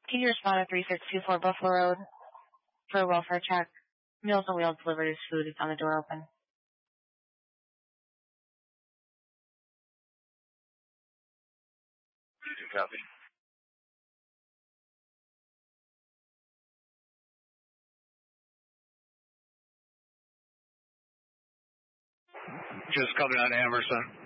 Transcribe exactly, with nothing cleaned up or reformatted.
Can you respond to three six two four Buffalo Road for a welfare check? Meals on Wheels delivered his food. It's on the door open. Copy. Just coming out of Emerson.